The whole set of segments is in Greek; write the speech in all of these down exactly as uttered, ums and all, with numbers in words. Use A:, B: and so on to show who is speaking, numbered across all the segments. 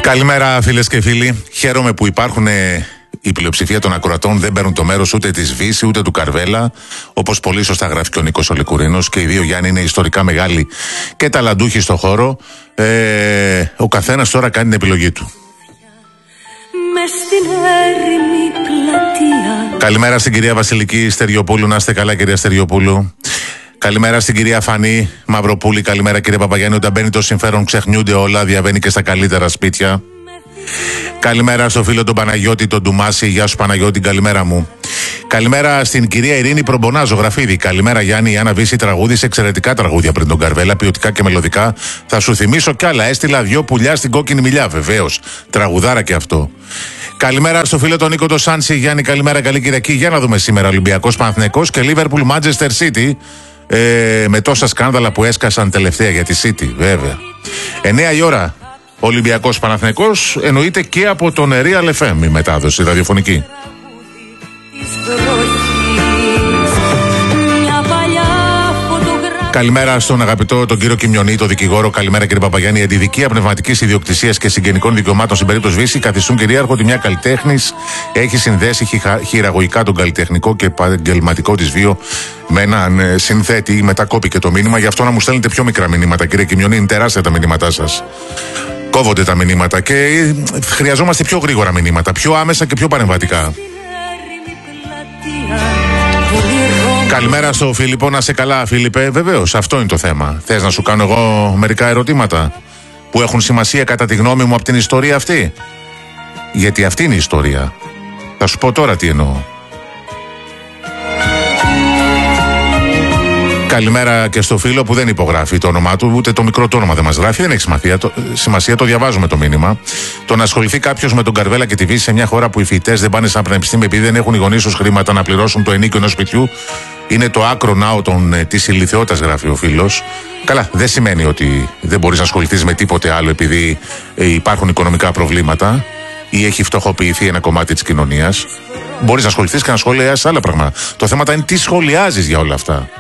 A: Καλημέρα φίλες και φίλοι. Χαίρομαι που υπάρχουν ε, η πλειοψηφία των ακροατών δεν παίρνουν το μέρος ούτε της Βύση ούτε του Καρβέλα, όπως πολύ σωστά γράφει και ο Νίκος ο Λικουρίνος, και οι δύο Γιάννη είναι ιστορικά μεγάλοι και ταλαντούχοι στο χώρο. Ε, ο καθένας τώρα κάνει την επιλογή του. Καλημέρα στην κυρία Βασιλική Στεριοπούλου, να είστε καλά κυρία Στεριοπούλου. Καλημέρα στην κυρία Φανή Μαυροπούλη. Καλημέρα κύριε Παπαγιάννη. Όταν μπαίνει το συμφέρον ξεχνιούνται όλα, διαβαίνει και στα καλύτερα σπίτια. Καλημέρα στο φίλο τον Παναγιώτη τον Ντουμάση. Γεια σου Παναγιώτη, καλημέρα μου. Καλημέρα στην κυρία Ειρήνη Προμπονα Ζωγραφίδη. Καλημέρα Γιάννη. Η Άννα Βύση τραγούδισε εξαιρετικά τραγούδια πριν τον Καρβέλα, ποιοτικά και μελωδικά. Θα σου θυμίσω κι άλλα. Έστειλα δυο πουλιά στην κόκκινη μιλιά, βεβαίως. Τραγουδάρα και αυτό. Καλημέρα στο φίλο τον Νίκο το Σάντσι. Γιάννη, καλημέρα, καλή Κυριακή. Για να δούμε σήμερα Ολυμπιακός Παναθηναϊκός και Liverpool Manchester City. Ε, με τόσα σκάνδαλα που έσκασαν τελευταία για τη City, βέβαια. εννιά η ώρα Ολυμπιακός Παναθηναϊκός, εννοείται και από τον Real εφ εμ η μετάδοση ραδιοφωνική. Καλημέρα στον αγαπητό τον κύριο Κιμιονή, τον δικηγόρο. Καλημέρα κύριε Παπαγιάννη. Η αντιδικία πνευματικής ιδιοκτησίας και συγγενικών δικαιωμάτων στην περίπτωση Βύση καθιστούν κυρίαρχο ότι μια καλλιτέχνης έχει συνδέσει χειραγωγικά τον καλλιτεχνικό και επαγγελματικό της βίο με έναν ε, συνθέτη. Μετακόπηκε το μήνυμα, γι' αυτό να μου στέλνετε πιο μικρά μηνύματα, κύριε Κιμιονή. Είναι τεράστια τα μηνύματά σας. Κόβονται τα μηνύματα και ε, χρειαζόμαστε πιο γρήγορα μηνύματα, πιο άμεσα και πιο παρεμβατικά. Καλημέρα στο Φίλιππο, να σε καλά Φίλιππε. Βεβαίως, αυτό είναι το θέμα. Θες να σου κάνω εγώ μερικά ερωτήματα που έχουν σημασία κατά τη γνώμη μου από την ιστορία αυτή? Γιατί αυτή είναι η ιστορία. Θα σου πω τώρα τι εννοώ. Καλημέρα και στο φίλο που δεν υπογράφει το όνομά του, ούτε το μικρό του όνομα δεν μας γράφει. Δεν έχει σημασία το, σημασία, το διαβάζουμε το μήνυμα. Το να ασχοληθεί κάποιος με τον Καρβέλα και τη Βύση σε μια χώρα που οι φοιτητές δεν πάνε σαν πανεπιστήμιο επειδή δεν έχουν οι γονείς τους χρήματα να πληρώσουν το ενίκιο ενός σπιτιού, είναι το άκρο ναό ε, της ηλιθιότητας, γράφει ο φίλος. Καλά, δεν σημαίνει ότι δεν μπορείς να ασχοληθείς με τίποτε άλλο επειδή ε, υπάρχουν οικονομικά προβλήματα ή έχει φτωχοποιηθεί ένα κομμάτι της κοινωνίας. Μπορείς να ασχοληθείς και να σχολιάσεις άλλα πράγματα. Το θέμα είναι τι σχολιάζεις για όλα αυτά.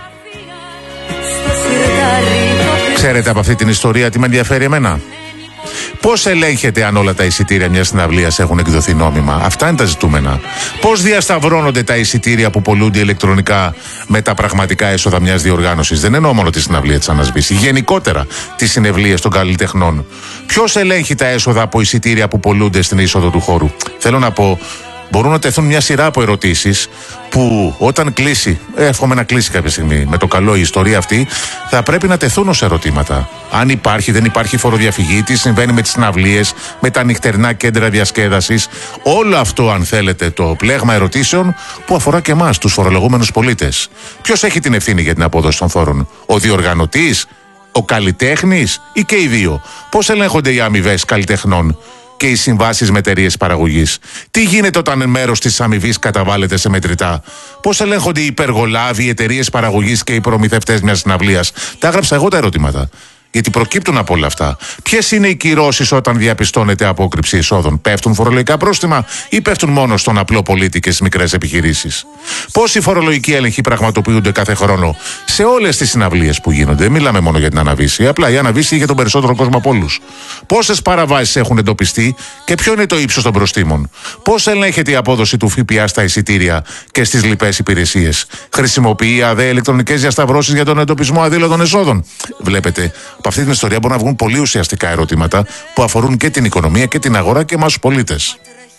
A: Ξέρετε από αυτή την ιστορία τι με ενδιαφέρει εμένα? Πώς ελέγχεται αν όλα τα εισιτήρια μιας συναυλίας έχουν εκδοθεί νόμιμα? Αυτά είναι τα ζητούμενα. Πώς διασταυρώνονται τα εισιτήρια που πωλούνται ηλεκτρονικά με τα πραγματικά έσοδα μιας διοργάνωσης? Δεν εννοώ μόνο τη συναυλία της Άννας Βύση, γενικότερα τις συναυλίες των καλλιτεχνών. Ποιος ελέγχει τα έσοδα από εισιτήρια που πωλούνται στην είσοδο του χώρου? Θέλω να πω, μπορούν να τεθούν μια σειρά από ερωτήσεις που όταν κλείσει, εύχομαι να κλείσει κάποια στιγμή με το καλό η ιστορία αυτή, θα πρέπει να τεθούν ως ερωτήματα. Αν υπάρχει, δεν υπάρχει φοροδιαφυγή, τι συμβαίνει με τις συναυλίες, με τα νυχτερινά κέντρα διασκέδασης. Όλο αυτό, αν θέλετε, το πλέγμα ερωτήσεων που αφορά και εμάς, τους φορολογούμενους πολίτες. Ποιος έχει την ευθύνη για την απόδοση των φόρων? Ο διοργανωτής, ο καλλιτέχνης ή και οι δύο? Πώς ελέγχονται οι αμοιβές καλλιτεχνών και οι συμβάσεις με εταιρείες παραγωγής? Τι γίνεται όταν μέρος της αμοιβής καταβάλλεται σε μετρητά? Πώς ελέγχονται οι υπεργολάβοι, οι εταιρείες παραγωγής και οι προμηθευτές μιας συναυλίας? Τα έγραψα εγώ τα ερωτήματα. Γιατί προκύπτουν από όλα αυτά. Ποιες είναι οι κυρώσεις όταν διαπιστώνεται απόκρυψη εισόδων? Πέφτουν φορολογικά πρόστιμα ή πέφτουν μόνο στον απλό πολίτη και στις μικρές επιχειρήσεις? Πώς οι φορολογικοί έλεγχοι πραγματοποιούνται κάθε χρόνο σε όλες τις συναυλίες που γίνονται? Δεν μιλάμε μόνο για την Άννα Βύση. Απλά η Άννα Βύση είχε τον περισσότερο κόσμο από όλους. Πόσες παραβάσεις έχουν εντοπιστεί και ποιο είναι το ύψος των προστίμων? Πώς ελέγχεται η απόδοση του ΦΠΑ στα εισιτήρια και στις λοιπές υπηρεσίες? Χρησιμοποιεί η ΑΔΕ ηλεκτρονικές διασταυρώσεις για τον εντοπισμό αδήλωτων εσόδων? Βλέπετε, από αυτή την ιστορία μπορούν να βγουν πολύ ουσιαστικά ερωτήματα που αφορούν και την οικονομία και την αγορά και εμάς τους πολίτες.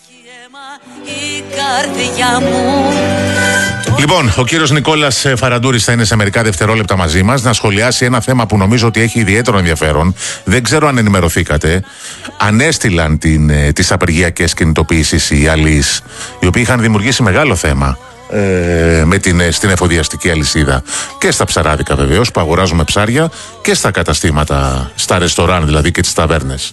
A: Λοιπόν, ο κύριος Νικόλας Φαραντούρης θα είναι σε μερικά δευτερόλεπτα μαζί μας να σχολιάσει ένα θέμα που νομίζω ότι έχει ιδιαίτερο ενδιαφέρον. Δεν ξέρω αν ενημερωθήκατε. Ανέστηλαν την, τις απεργιακές κινητοποιήσεις οι αλλοίς, οι οποίοι είχαν δημιουργήσει μεγάλο θέμα Ε, με την, στην εφοδιαστική αλυσίδα και στα ψαράδικα βεβαίως που αγοράζουμε ψάρια και στα καταστήματα, στα ρεστοράν δηλαδή και τις ταβέρνες.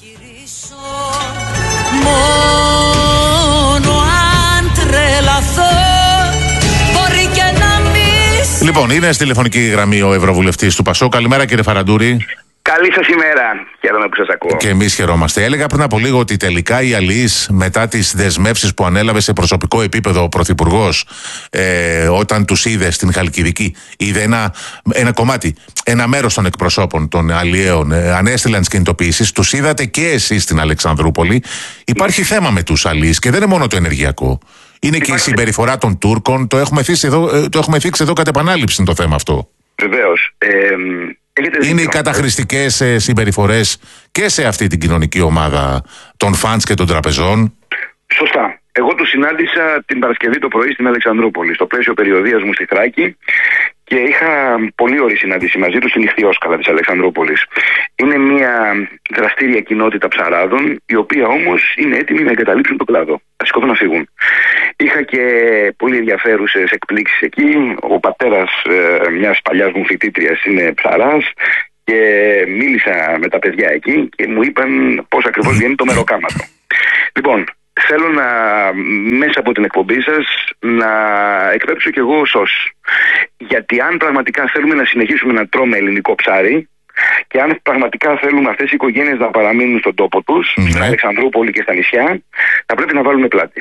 A: Μόνο αν τρελαθώ, μπορεί και να μη... Λοιπόν, είναι στη τηλεφωνική γραμμή ο Ευρωβουλευτής του Πασό. Καλημέρα κύριε Φαραντούρη.
B: Καλή σας ημέρα. Χαίρομαι που σας ακούω.
A: Και εμείς χαιρόμαστε. Έλεγα πριν από λίγο ότι τελικά οι αλληλείς, μετά τις δεσμεύσεις που ανέλαβε σε προσωπικό επίπεδο ο Πρωθυπουργός, ε, όταν τους είδε στην Χαλκιδική, είδε ένα, ένα κομμάτι, ένα μέρος των εκπροσώπων των αλλιέων, ε, ανέστηλαν τις κινητοποιήσεις, τους είδατε και εσείς στην Αλεξανδρούπολη. Υπάρχει ναι. θέμα με τους αλληλείς και δεν είναι μόνο το ενεργειακό. Είναι Υπάρχει... και η συμπεριφορά των Τούρκων. Το έχουμε θίξει εδώ, το έχουμε θίξει εδώ κατ' επανάληψη το θέμα αυτό.
B: Βεβαίως. Ε,
A: Είναι οι καταχρηστικές συμπεριφορές και σε αυτή την κοινωνική ομάδα των φαντς και των τραπεζών.
B: Σωστά. Εγώ τους συνάντησα την Παρασκευή το πρωί στην Αλεξανδρούπολη, στο πλαίσιο περιοδίας μου στη Θράκη, και είχα πολύ ωραία συνάντηση μαζί τους στην Ιχθυόσκαλα της Αλεξανδρούπολης. Είναι μια δραστήρια κοινότητα ψαράδων, η οποία όμως είναι έτοιμη να εγκαταλείψουν τον κλάδο. Θα σηκωθούν να φύγουν. Είχα και πολύ ενδιαφέρουσες εκπλήξεις εκεί. Ο πατέρας ε, μιας παλιάς μου φοιτήτριας είναι ψαράς και μίλησα με τα παιδιά εκεί και μου είπαν πώς ακριβώς βγαίνει το μεροκάματο. Λοιπόν, θέλω να, μέσα από την εκπομπή σας, να εκπέμψω κι εγώ σως. Γιατί αν πραγματικά θέλουμε να συνεχίσουμε να τρώμε ελληνικό ψάρι και αν πραγματικά θέλουμε αυτές οι οικογένειες να παραμείνουν στον τόπο τους, mm-hmm. στην Αλεξανδρούπολη και στα νησιά, θα πρέπει να βάλουμε πλάτη.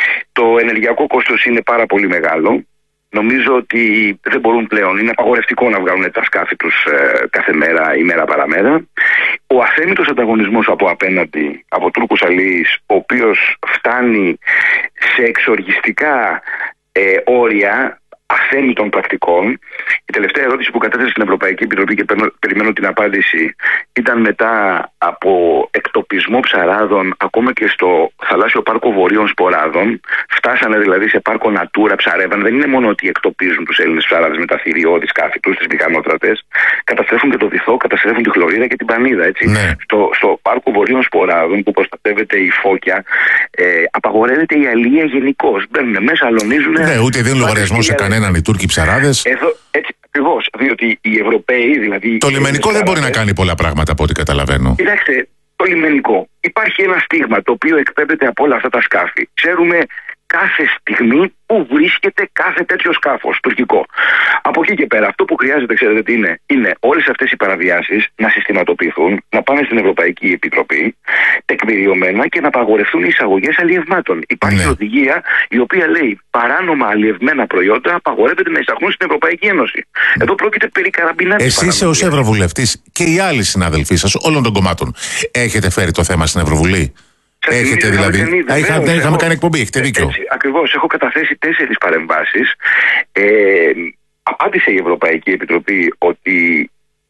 B: Το ενεργειακό κόστος είναι πάρα πολύ μεγάλο. Νομίζω ότι δεν μπορούν πλέον, είναι απαγορευτικό να βγάλουν τα σκάφη τους ε, κάθε μέρα ή μέρα παραμέρα. Ο αθέμητος ανταγωνισμός από απέναντι, από Τούρκους αλληλείς, ο οποίος φτάνει σε εξοργιστικά ε, όρια αθέμητων πρακτικών. Η τελευταία ερώτηση που κατέθεσε στην Ευρωπαϊκή Επιτροπή και περιμένω την απάντηση ήταν μετά από εκτοπισμό ψαράδων ακόμα και στο θαλάσσιο πάρκο Βορείων Σποράδων. Φτάσανε δηλαδή σε πάρκο Natura, ψαρεύαν. Δεν είναι μόνο ότι εκτοπίζουν τους Έλληνες ψαράδες με τα θηριώδη σκάφη τους, τις μηχανότρατες. Καταστρέφουν και το βυθό, καταστρέφουν τη χλωρίδα και την πανίδα. Έτσι. Ναι. Στο, στο πάρκο Βορείων Σποράδων που προστατεύεται η φώκια, ε, απαγορεύεται η αλληλεία γενικώς. Μπαίνουν μέσα, αλωνίζουν.
A: Ναι, ούτε δίνουν λογαριασμό σε κανένα. Οι Τούρκοι ψαράδες.
B: Εδώ, έτσι ακριβώς. Διότι οι Ευρωπαίοι, δηλαδή.
A: Το λιμενικό δεν μπορεί να κάνει πολλά πράγματα από ό,τι καταλαβαίνω.
B: Κοιτάξτε, το λιμενικό. Υπάρχει ένα στίγμα το οποίο εκπέμπεται από όλα αυτά τα σκάφη. Ξέρουμε κάθε στιγμή που βρίσκεται κάθε τέτοιο σκάφος, τουρκικό. Από εκεί και πέρα, αυτό που χρειάζεται, ξέρετε τι είναι, είναι όλες αυτές οι παραβιάσεις να συστηματοποιηθούν, να πάνε στην Ευρωπαϊκή Επιτροπή, τεκμηριωμένα και να απαγορευτούν οι εισαγωγές αλλιευμάτων. Υπάρχει ναι. οδηγία η οποία λέει παράνομα αλλιευμένα προϊόντα απαγορεύεται να εισαχθούν στην Ευρωπαϊκή Ένωση. Εδώ πρόκειται περί καραμπινάτης.
A: Εσείς ως Ευρωβουλευτής και οι άλλοι συνάδελφοί σας όλων των κομμάτων έχετε φέρει το θέμα στην Ευρωβουλή?
B: Σας
A: έχετε δηλαδή.
B: Δεν
A: είχαμε έχω... κάνει εκπομπή, έχετε δίκιο.
B: Έτσι, ακριβώς. Έχω καταθέσει τέσσερις παρεμβάσεις. Ε, απάντησε η Ευρωπαϊκή Επιτροπή ότι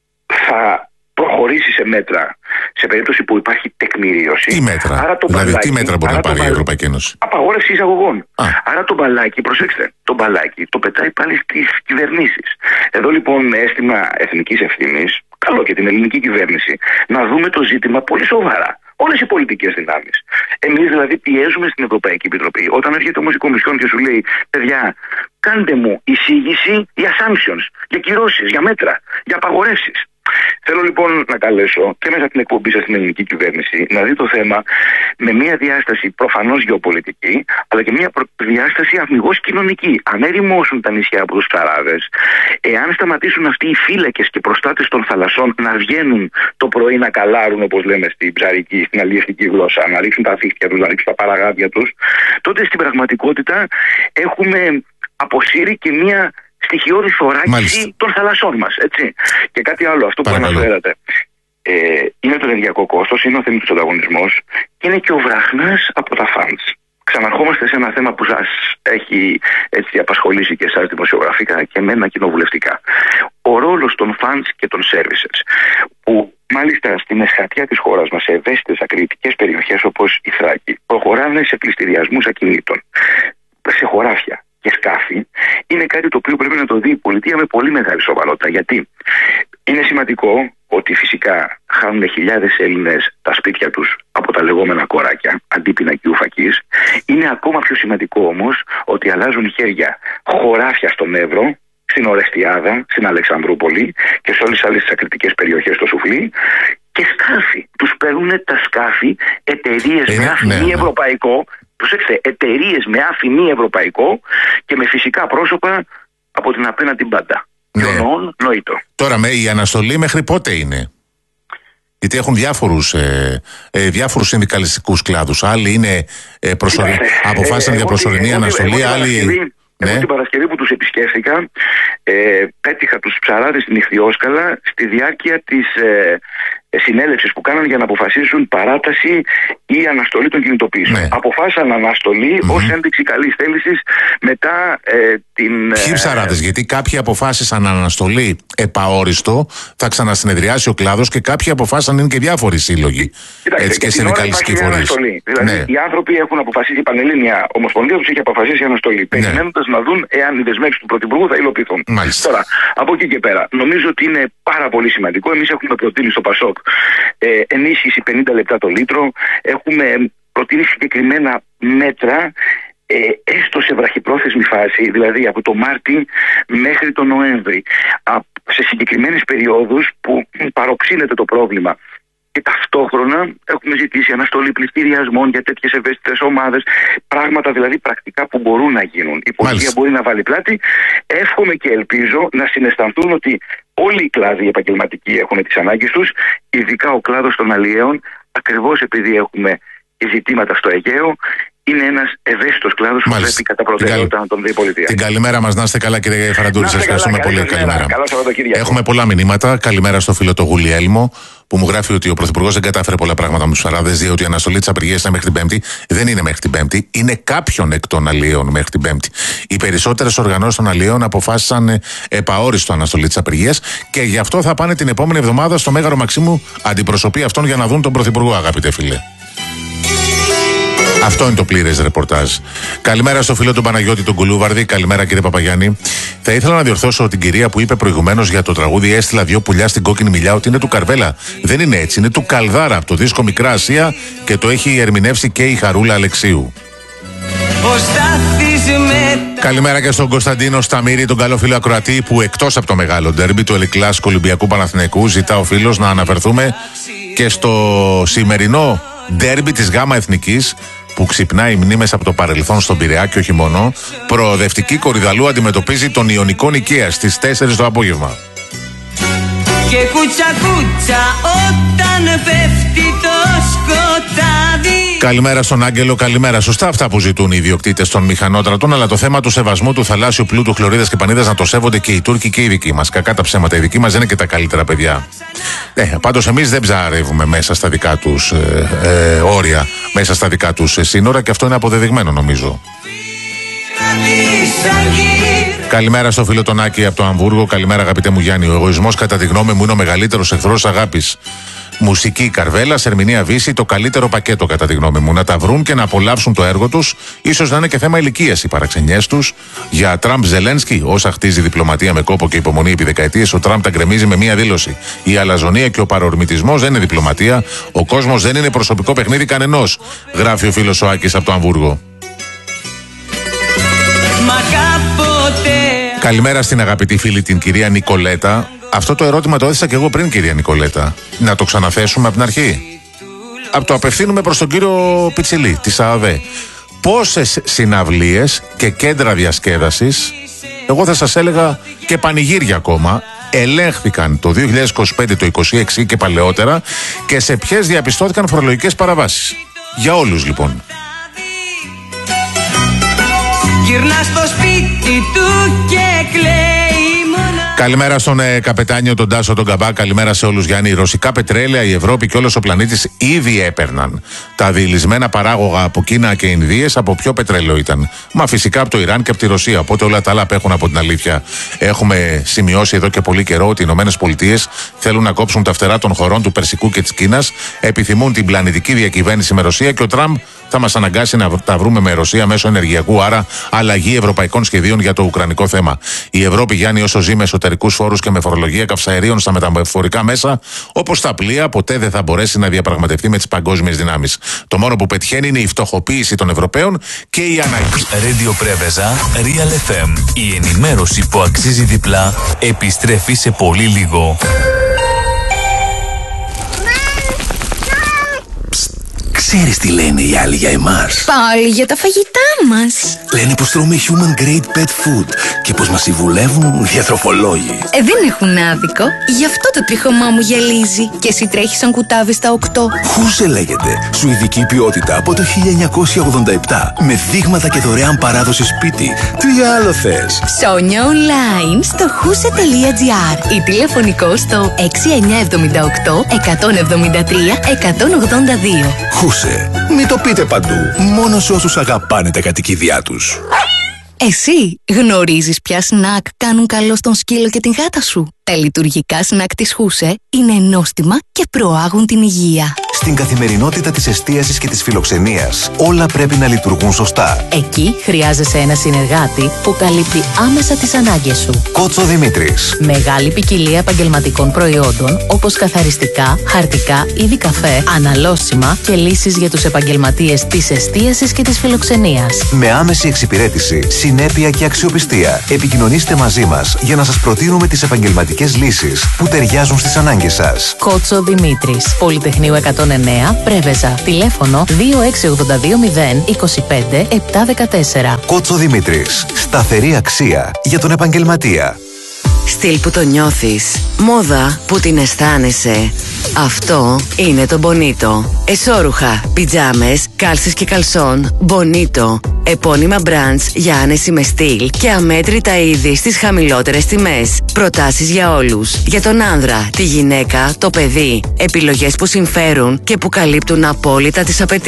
B: θα προχωρήσει σε μέτρα σε περίπτωση που υπάρχει τεκμηρίωση.
A: Τι μέτρα?
B: Άρα το
A: δηλαδή,
B: μπαλάκι,
A: τι μέτρα μπορεί να πάρει η Ευρωπαϊκή Ένωση?
B: Απαγόρευση εισαγωγών. Α. Άρα το μπαλάκι, προσέξτε, το μπαλάκι το πετάει πάλι στις κυβερνήσεις. Εδώ λοιπόν με αίσθημα εθνικής ευθύνης, καλό και την ελληνική κυβέρνηση, να δούμε το ζήτημα πολύ σοβαρά. Όλες οι πολιτικές δυνάμεις. Εμείς δηλαδή πιέζουμε στην Ευρωπαϊκή Επιτροπή. Όταν έρχεται όμως η Κομισιόν και σου λέει, παιδιά, κάντε μου εισήγηση για sanctions, για κυρώσεις, για μέτρα, για απαγορεύσεις. Θέλω λοιπόν να καλέσω και μέσα την εκπομπή σας στην ελληνική κυβέρνηση να δει το θέμα με μια διάσταση προφανώς γεωπολιτική, αλλά και μια διάσταση αμιγώς κοινωνική. Αν ερημώσουν τα νησιά από τους ψαράδες, εάν σταματήσουν αυτοί οι φύλακες και προστάτες των θαλασσών να βγαίνουν το πρωί να καλάρουν, όπως λέμε στην ψαρική, στην αλλιευτική γλώσσα, να ρίξουν τα δίχτυα τους, να ρίξουν τα παραγάδια τους, τότε στην πραγματικότητα έχουμε αποσύρει και μια στοιχειώδη θωράκιση των θαλασσών μας, έτσι. Και κάτι άλλο, αυτό που Παρακαλώ. αναφέρατε. Ε, είναι το ενεργειακό κόστος, είναι ο θεμητός ανταγωνισμός και είναι και ο βράχνας από τα funds. Ξαναρχόμαστε σε ένα θέμα που σας έχει έτσι απασχολήσει και εσάς δημοσιογραφικά και εμένα κοινοβουλευτικά. Ο ρόλος των funds και των services, που μάλιστα στην εσχατιά της χώρας μας, σε ευαίσθητες ακριτικές περιοχές όπως η Θράκη, προχωράνε σε πληστηριασμούς ακινήτων, σε χωράφια και σκάφη, είναι κάτι το οποίο πρέπει να το δει η πολιτεία με πολύ μεγάλη σοβαρότητα. Γιατί είναι σημαντικό ότι φυσικά χάνουν χιλιάδες Έλληνες τα σπίτια τους από τα λεγόμενα κοράκια, αντίπεινα και ουφακής. Είναι ακόμα πιο σημαντικό όμως ότι αλλάζουν χέρια χωράφια στον Εύρο, στην Ορεστιάδα, στην Αλεξανδρούπολη και σε όλες τις άλλες ακριτικές περιοχές στο Σουφλί. Και σκάφη. Τους παίρνουν τα σκάφη εταιρείες ε, με αφημί ναι, ναι. ευρωπαϊκό. Προσέξτε, εταιρείες με αφημί ευρωπαϊκό και με φυσικά πρόσωπα από την απέναντι μπάντα. Ναι. Νοητό.
A: Τώρα με η αναστολή μέχρι πότε είναι? Γιατί έχουν διάφορους, ε, ε, διάφορους συνδικαλιστικούς κλάδους. Άλλοι είναι ε, προσωρι... αποφάσισαν για προσωρινή αναστολή, άλλοι.
B: Εγώ
A: ναι.
B: την Παρασκευή που τους επισκέφθηκα, ε, πέτυχα τους ψαράδες στην Ιχθυόσκαλα στη διάρκεια της ε, συνέλευσης που κάναν για να αποφασίσουν παράταση ή αναστολή των κινητοποιήσεων. Ναι. Αποφάσισαν αναστολή mm-hmm. ως ένδειξη καλής θέλησης μετά ε, την...
A: Ποιοι ψαράδες, ε, γιατί κάποιοι αποφάσισαν αναστολή επαόριστο, θα ξανασυνεδριάσει ο κλάδος, και κάποιοι αποφάσισαν, είναι και διάφοροι σύλλογοι.
B: Κοιτάξτε,
A: έτσι και, και συνδικαλιστικοί φορείς.
B: Δηλαδή ναι. οι άνθρωποι έχουν αποφασίσει, η Πανελλήνια Ομοσπονδία τους έχει αποφασίσει αναστολή, ναι. περιμένοντας να δουν εάν οι δεσμεύσεις του Πρωθυπουργού θα υλοποιηθούν. Τώρα, από εκεί και πέρα, νομίζω ότι είναι πάρα πολύ σημαντικό. Εμείς έχουμε προτείνει στο ΠΑΣΟΚ ε, ενίσχυση πενήντα λεπτά το λίτρο, έχουμε προτείνει συγκεκριμένα μέτρα, ε, έστω σε βραχυπρόθεσμη φάση, δηλαδή από το Μάρτι μέχρι το Νοέμβρη, α, σε συγκεκριμένες περιόδους που παροξύνεται το πρόβλημα. Και ταυτόχρονα έχουμε ζητήσει αναστολή πληστηριασμών για τέτοιες ευαίσθητες ομάδες. Πράγματα δηλαδή πρακτικά που μπορούν να γίνουν. Η πολιτεία μπορεί να βάλει πλάτη. Εύχομαι και ελπίζω να συναισθανθούν ότι όλοι οι κλάδοι επαγγελματικοί έχουν τις ανάγκες τους, ειδικά ο κλάδος των αλλιέων, ακριβώς επειδή έχουμε ζητήματα στο Αιγαίο. Είναι ένας ευαίσθητος κλάδος που πρέπει κατά προτεραιότητα να τον δει η πολιτεία.
A: Την καλημέρα μας, να είστε καλά, κύριε Χαραντούρη. Σας ευχαριστούμε πολύ. Καλημέρα. καλημέρα.
B: Καλό Σαββατοκύριακο.
A: Έχουμε πολλά μηνύματα. Καλημέρα στο φίλο το Γουλιέλμο, που μου γράφει ότι ο Πρωθυπουργός δεν κατάφερε πολλά πράγματα με τους ψαράδες, διότι η αναστολή της απεργίας είναι μέχρι την Πέμπτη. Δεν είναι μέχρι την Πέμπτη, είναι κάποιον εκ των αλλιέων μέχρι την Πέμπτη. Οι περισσότερες οργανώσεις των αλλιέων αποφάσισαν επαόριστο αναστολή της απεργίας και γι' αυτό θα πάνε την επόμενη εβδομάδα στο Μέγαρο Μαξίμου αντιπροσωπή αυτών για να δουν τον Πρωθυπουργό, αγαπητέ φίλε. Αυτό είναι το πλήρες ρεπορτάζ. Καλημέρα στο φίλο του Παναγιώτη τον Κουλούβαρδη. Καλημέρα, κύριε Παπαγιάννη. Θα ήθελα να διορθώσω την κυρία που είπε προηγουμένως για το τραγούδι «Έστειλα δυο πουλιά στην κόκκινη μιλιά» ότι είναι του Καρβέλα. Δεν είναι έτσι. Είναι του Καλδάρα από το δίσκο Μικρά Ασία και το έχει ερμηνεύσει και η Χαρούλα Αλεξίου. Καλημέρα και στον Κωνσταντίνο Σταμύρη, τον καλό φίλο ακροατή, που εκτός από το μεγάλο ντέρμπι του Ελικλάσικου Ολυμπιακού Παναθηναϊκού ζητά ο φίλος να αναφερθούμε και στο σημερινό ντέρμπι της ΓΑΜΑ Εθνικής, που ξυπνάει μνήμες από το παρελθόν στον Πειραιά και όχι μόνο. Προοδευτική Κορυδαλού αντιμετωπίζει τον Ιωνικό Νικαία στις τέσσερις το απόγευμα. Και κούτσα κούτσα όταν πέφτει το σκοτάδι. Καλημέρα στον Άγγελο, καλημέρα. Σωστά αυτά που ζητούν οι ιδιοκτήτες των μηχανότρατων, αλλά το θέμα του σεβασμού του θαλάσσιου πλούτου, χλωρίδας και πανίδας να το σέβονται και οι Τούρκοι και οι δικοί μας. Κακά τα ψέματα. Οι δικοί μας δεν είναι και τα καλύτερα παιδιά. Ε, πάντως εμείς δεν ψαρεύουμε μέσα στα δικά τους ε, ε, όρια, μέσα στα δικά τους ε, σύνορα, και αυτό είναι αποδεδειγμένο νομίζω. Καλημέρα στο φίλο τον Άκη από το Αμβούργο. Καλημέρα, αγαπητέ μου Γιάννη. Ο εγωισμός, κατά τη γνώμη μου, είναι ο μεγαλύτερος εχθρός αγάπης. Μουσική Καρβέλα, ερμηνεία Βύση, το καλύτερο πακέτο κατά τη γνώμη μου. Να τα βρουν και να απολαύσουν το έργο τους. Ίσως να είναι και θέμα ηλικίας οι παραξενιές τους. Για Τραμπ Ζελένσκι, όσα χτίζει διπλωματία με κόπο και υπομονή επί δεκαετίες, ο Τραμπ τα γκρεμίζει με μία δήλωση. Η αλαζονία και ο παρορμητισμός δεν είναι διπλωματία. Ο κόσμος δεν είναι προσωπικό παιχνίδι κανενός, γράφει ο φίλος ο Άκης από το Αμβούργο. Καλημέρα στην αγαπητή φίλη την κυρία Νικολέτα. Αυτό το ερώτημα το έθεσα και εγώ πριν, κυρία Νικολέτα. Να το ξαναθέσουμε από την αρχή. Από το απευθύνουμε προς τον κύριο Πιτσιλή της ΑΑΔΕ. Πόσες συναυλίες και κέντρα διασκέδασης, εγώ θα σας έλεγα και πανηγύρια ακόμα, ελέγχθηκαν το δύο χιλιάδες είκοσι πέντε, το είκοσι έξι και παλαιότερα, και σε ποιες διαπιστώθηκαν φορολογικές παραβάσεις? Για όλους λοιπόν. Γυρνά στο σπίτι του και κλαίει μονάχα. Καλημέρα στον ε, καπετάνιο τον Τάσο τον Καμπά. Καλημέρα σε όλους, Γιάννη. Οι ρωσικά πετρέλαια, η Ευρώπη και όλος ο πλανήτης ήδη έπαιρναν. Τα διειλισμένα παράγωγα από Κίνα και Ινδίες από ποιο πετρέλαιο ήταν? Μα φυσικά από το Ιράν και από τη Ρωσία. Οπότε όλα τα άλλα απέχουν από την αλήθεια. Έχουμε σημειώσει εδώ και πολύ καιρό ότι οι Ηνωμένες Πολιτείες θέλουν να κόψουν τα φτερά των χωρών του Περσικού και της Κίνας. Επιθυμούν την πλανητική διακυβέρνηση με Ρωσία και ο Τραμπ θα μας αναγκάσει να τα βρούμε με Ρωσία μέσω ενεργειακού, άρα αλλαγή ευρωπαϊκών σχεδίων για το ουκρανικό θέμα. Η Ευρώπη, Γιάννη, όσο ζει με εσωτερικούς φόρους και με φορολογία καυσαερίων στα μεταφορικά μέσα, όπως τα πλοία, ποτέ δεν θα μπορέσει να διαπραγματευτεί με τις παγκόσμιες δυνάμεις. Το μόνο που πετυχαίνει είναι η φτωχοποίηση των Ευρωπαίων και η ανάγκη.
C: Radio Πρέβεζα, Real εφ εμ. Η ενημέρωση που αξίζει διπλά επιστρέφει σε πολύ λίγο.
D: Ξέρεις τι λένε οι άλλοι για εμάς?
E: Πάλι για τα φαγητά μας.
D: Λένε πως τρώμε human grade pet food και πως μας συμβουλεύουν διατροφολόγοι.
E: Ε, δεν έχουν άδικο. Γι' αυτό το τρίχωμά μου γυαλίζει. Και εσύ τρέχεις σαν κουτάβι στα οκτώ.
D: Χούσε λέγεται. Σουηδική ποιότητα από το χίλια εννιακόσια ογδόντα επτά. Με δείγματα και δωρεάν παράδοση σπίτι. Τι άλλο θες?
E: Ψώνια online στο χούσε τελεία τζι άρ ή τηλεφωνικό στο έξι εννιά επτά οκτώ εκατόν εβδομήντα τρία εκατόν ογδόντα δύο.
D: Χούσε. Μην το πείτε παντού. Μόνο σε όσους αγαπάνε τα κατοικίδια τους.
E: Εσύ γνωρίζεις ποια σνακ κάνουν καλό στον σκύλο και την γάτα σου? Τα λειτουργικά σνακ της Χούσε είναι νόστιμα και προάγουν την υγεία.
F: Στην καθημερινότητα της εστίασης και της φιλοξενίας, όλα πρέπει να λειτουργούν σωστά.
G: Εκεί χρειάζεσαι ένα συνεργάτη που καλύπτει άμεσα τις ανάγκες σου.
F: Κότσο Δημήτρης.
G: Μεγάλη ποικιλία επαγγελματικών προϊόντων όπως καθαριστικά, χαρτικά, είδη καφέ, αναλώσιμα και λύσεις για τους επαγγελματίες της εστίασης και της φιλοξενίας.
F: Με άμεση εξυπηρέτηση, συνέπεια και αξιοπιστία. Επικοινωνήστε μαζί μας για να σας προτείνουμε τις επαγγελματικές λύσεις που ταιριάζουν στις ανάγκες σας.
G: Κότσο Δημήτρης. Πολυτεχνείου εκατόν εννέα, Πρέβεζα. Τηλέφωνο δύο έξι ογδόντα δύο μηδέν είκοσι πέντε επτακόσια δεκατέσσερα.
F: Κότσο Δημήτρης. Σταθερή αξία για τον επαγγελματία.
H: Στυλ που το νιώθεις. Μόδα που την αισθάνεσαι. Αυτό είναι το Bonito. Εσώρουχα, πιτζάμες, κάλσες και καλσόν. Bonito. Επώνυμα brands για άνεση με στυλ και αμέτρητα είδη στις χαμηλότερες τιμές. Προτάσεις για όλους. Για τον άνδρα, τη γυναίκα, το παιδί. Επιλογές που συμφέρουν και που καλύπτουν απόλυτα τις απαιτήσεις.